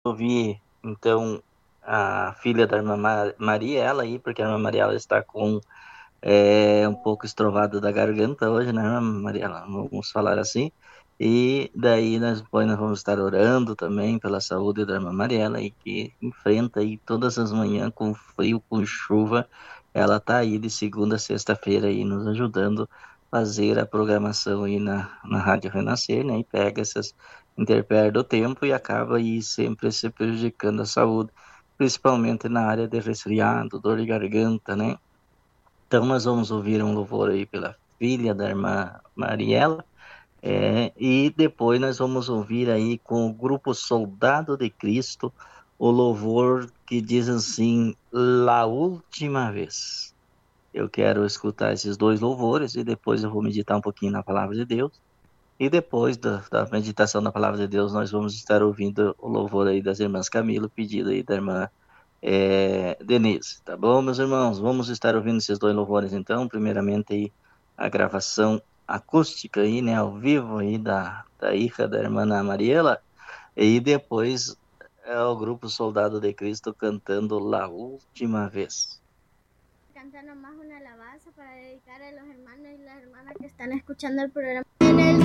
ouvir, então, a filha da irmã Maria, ela aí, porque a irmã Maria ela está com um pouco estrovada da garganta hoje, né, irmã Maria? Vamos falar assim. E daí depois nós vamos estar orando também pela saúde da irmã Mariela, aí que enfrenta aí todas as manhãs com frio, com chuva. Ela tá aí de segunda a sexta-feira aí nos ajudando a fazer a programação aí na Rádio Renascer, né? E pega essas interpéries do tempo e acaba aí sempre se prejudicando a saúde, principalmente na área de resfriado, dor de garganta, né? Então nós vamos ouvir um louvor aí pela filha da irmã Mariela, e depois nós vamos ouvir aí com o grupo Soldado de Cristo o louvor que diz assim, La Última Vez. Eu quero escutar esses dois louvores e depois eu vou meditar um pouquinho na palavra de Deus. E depois da meditação da palavra de Deus, nós vamos estar ouvindo o louvor aí das irmãs Camilo, pedido aí da irmã Denise. Tá bom, meus irmãos? Vamos estar ouvindo esses dois louvores então. Primeiramente aí a gravação acústica aí, né, ao vivo aí da hija da irmã Mariela. E depois o grupo Soldado de Cristo cantando La Última Vez. Cantar nomás una alabanza para dedicar a los hermanos y las hermanas que están escuchando el programa. En el